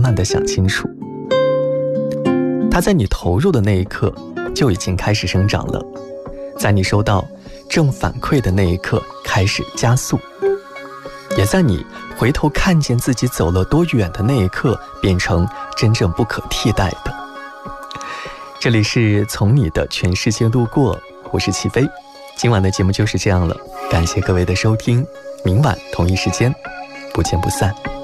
慢地想清楚。它在你投入的那一刻就已经开始生长了，在你收到正反馈的那一刻开始加速，也在你回头看见自己走了多远的那一刻变成真正不可替代的。这里是从你的全世界路过，我是齐飞。今晚的节目就是这样了，感谢各位的收听，明晚同一时间不见不散。